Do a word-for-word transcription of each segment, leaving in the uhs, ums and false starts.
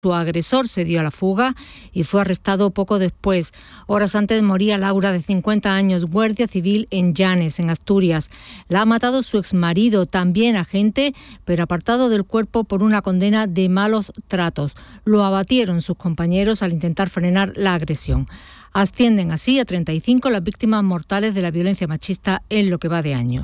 Su agresor se dio a la fuga y fue arrestado poco después. Horas antes moría Laura, de cincuenta años, guardia civil en Llanes, en Asturias. La ha matado su exmarido, también agente, pero apartado del cuerpo por una condena de malos tratos. Lo abatieron sus compañeros al intentar frenar la agresión. Ascienden así a treinta y cinco las víctimas mortales de la violencia machista en lo que va de año.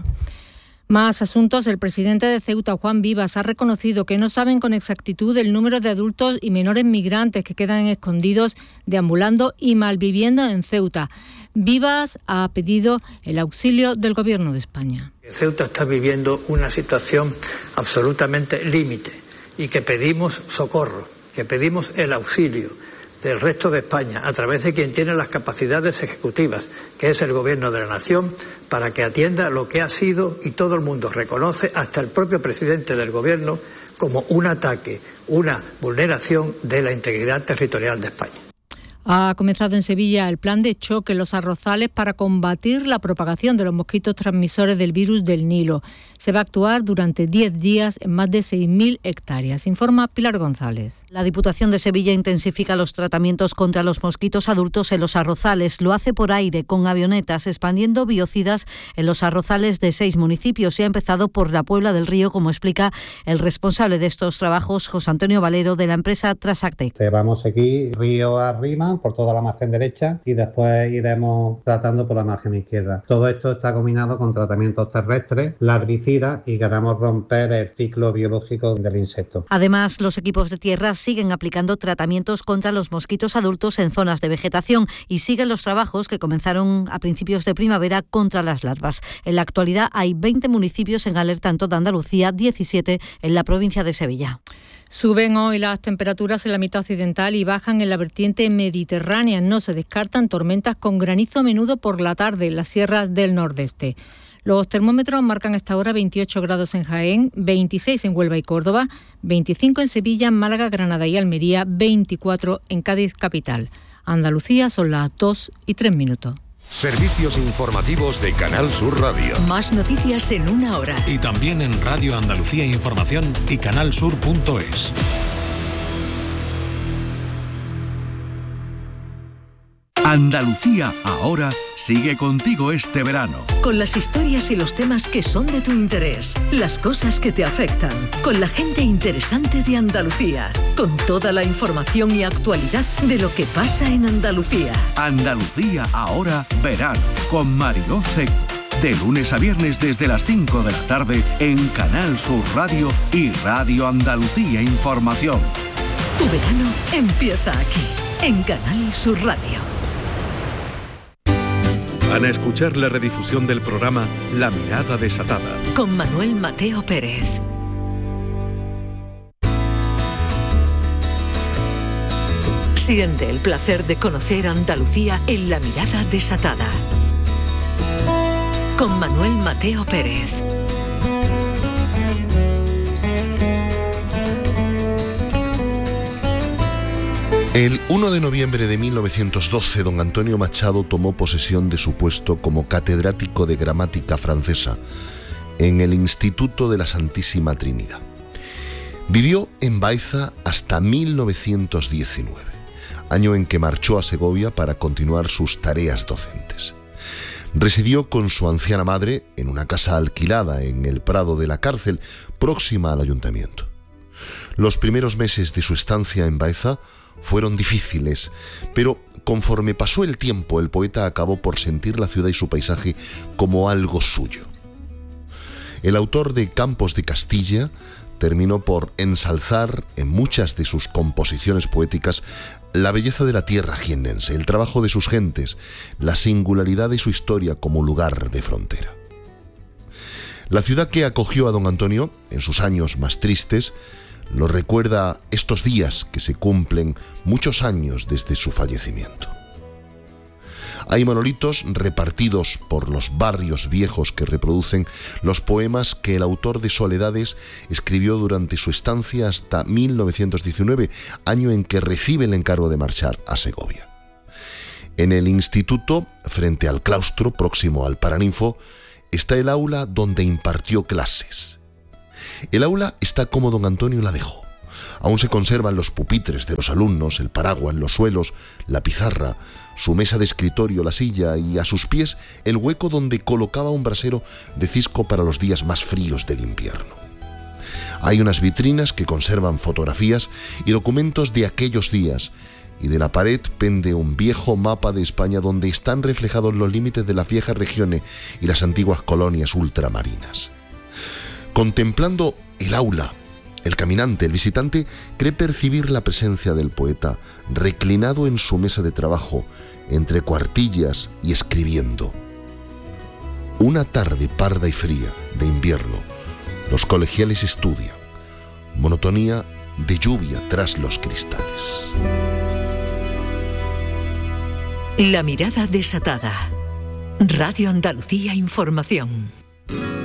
Más asuntos. El presidente de Ceuta, Juan Vivas, ha reconocido que no saben con exactitud el número de adultos y menores migrantes que quedan escondidos, deambulando y malviviendo en Ceuta. Vivas ha pedido el auxilio del Gobierno de España. Ceuta está viviendo una situación absolutamente límite y que pedimos socorro, que pedimos el auxilio del resto de España, a través de quien tiene las capacidades ejecutivas, que es el Gobierno de la Nación, para que atienda lo que ha sido, y todo el mundo reconoce, hasta el propio presidente del Gobierno, como un ataque, una vulneración de la integridad territorial de España. Ha comenzado en Sevilla el plan de choque en Los Arrozales para combatir la propagación de los mosquitos transmisores del virus del Nilo. Se va a actuar durante diez días en más de seis mil hectáreas, informa Pilar González. La Diputación de Sevilla intensifica los tratamientos contra los mosquitos adultos en Los Arrozales. Lo hace por aire, con avionetas, expandiendo biocidas en los arrozales de seis municipios y ha empezado por la Puebla del Río, como explica el responsable de estos trabajos, José Antonio Valero, de la empresa Trasactec. Vamos a seguir río arriba por toda la margen derecha y después iremos tratando por la margen izquierda. Todo esto está combinado con tratamientos terrestres, larvicidas, y queremos romper el ciclo biológico del insecto. Además, los equipos de tierra siguen aplicando tratamientos contra los mosquitos adultos en zonas de vegetación y siguen los trabajos que comenzaron a principios de primavera contra las larvas. En la actualidad hay veinte municipios en alerta en toda Andalucía, diecisiete en la provincia de Sevilla. Suben hoy las temperaturas en la mitad occidental y bajan en la vertiente mediterránea. No se descartan tormentas con granizo a menudo por la tarde en las sierras del nordeste. Los termómetros marcan hasta ahora veintiocho grados en Jaén, veintiséis en Huelva y Córdoba, veinticinco en Sevilla, Málaga, Granada y Almería, veinticuatro en Cádiz capital. Andalucía son las dos y tres minutos. Servicios informativos de Canal Sur Radio. Más noticias en una hora. Y también en Radio Andalucía Información y canalsur punto es. Andalucía ahora sigue contigo este verano. Con las historias y los temas que son de tu interés, las cosas que te afectan, con la gente interesante de Andalucía, con toda la información y actualidad de lo que pasa en Andalucía. Andalucía ahora verano, con Mariló Seco. De lunes a viernes desde las cinco de la tarde en Canal Sur Radio y Radio Andalucía Información. Tu verano empieza aquí, en Canal Sur Radio. Van a escuchar la redifusión del programa La Mirada Desatada, con Manuel Mateo Pérez. Siente el placer de conocer Andalucía en La Mirada Desatada, con Manuel Mateo Pérez. El uno de noviembre de mil novecientos doce, don Antonio Machado tomó posesión de su puesto como catedrático de gramática francesa en el Instituto de la Santísima Trinidad. Vivió en Baeza hasta mil novecientos diecinueve, año en que marchó a Segovia para continuar sus tareas docentes. Residió con su anciana madre en una casa alquilada en el Prado de la Cárcel, próxima al ayuntamiento. Los primeros meses de su estancia en Baeza fueron difíciles, pero conforme pasó el tiempo, el poeta acabó por sentir la ciudad y su paisaje como algo suyo. El autor de Campos de Castilla terminó por ensalzar en muchas de sus composiciones poéticas la belleza de la tierra jiennense, el trabajo de sus gentes, la singularidad de su historia como lugar de frontera. La ciudad que acogió a don Antonio en sus años más tristes lo recuerda estos días que se cumplen muchos años desde su fallecimiento. Hay monolitos repartidos por los barrios viejos que reproducen los poemas que el autor de Soledades escribió durante su estancia hasta mil novecientos diecinueve, año en que recibe el encargo de marchar a Segovia. En el instituto, frente al claustro, próximo al Paraninfo, está el aula donde impartió clases. El aula está como don Antonio la dejó, Aún se conservan los pupitres de los alumnos, el paraguas, los suelos, la pizarra, su mesa de escritorio, la silla y a sus pies el hueco donde colocaba un brasero de cisco para los días más fríos del invierno. Hay unas vitrinas que conservan fotografías y documentos de aquellos días, y de la pared pende un viejo mapa de España donde están reflejados los límites de las viejas regiones y las antiguas colonias ultramarinas. Contemplando el aula, el caminante, el visitante, cree percibir la presencia del poeta reclinado en su mesa de trabajo, entre cuartillas y escribiendo. Una tarde parda y fría de invierno, los colegiales estudian. Monotonía de lluvia tras los cristales. La mirada desatada. Radio Andalucía Información.